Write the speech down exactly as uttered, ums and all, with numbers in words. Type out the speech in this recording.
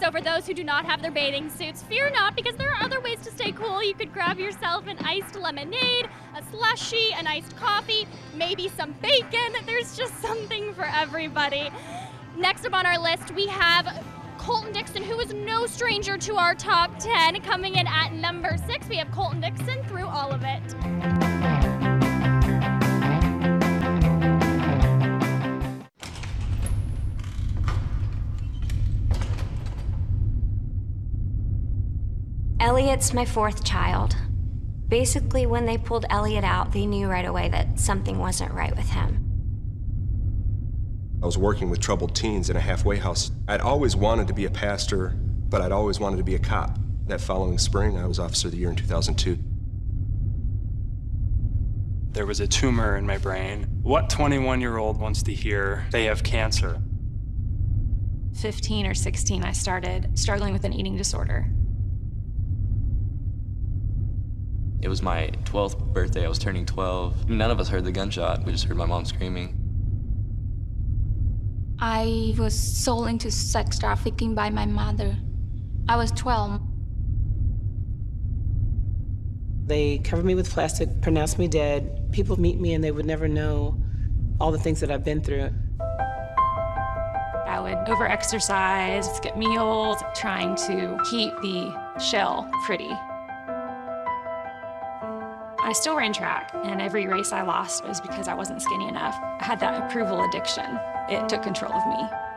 So for those who do not have their bathing suits, fear not, because there are other ways to stay cool. You could grab yourself an iced lemonade, a slushie, an iced coffee, maybe some bacon. There's just something for everybody. Next up on our list, we have Colton Dixon, who is no stranger to our top ten. Coming in at number six, we have Colton Dixon, Through All of It. Elliot's my fourth child. Basically, when they pulled Elliot out, they knew right away that something wasn't right with him. I was working with troubled teens in a halfway house. I'd always wanted to be a pastor, but I'd always wanted to be a cop. That following spring, I was Officer of the Year in two thousand two. There was a tumor in my brain. What twenty-one-year-old wants to hear they have cancer? fifteen or sixteen, I started struggling with an eating disorder. It was my twelfth birthday. I was turning twelve. None of us heard the gunshot. We just heard my mom screaming. I was sold into sex trafficking by my mother. I was twelve. They covered me with plastic, pronounced me dead. People meet me and they would never know all the things that I've been through. I would over-exercise, skip meals, trying to keep the shell pretty. I still ran track, and every race I lost was because I wasn't skinny enough. I had that approval addiction. It took control of me.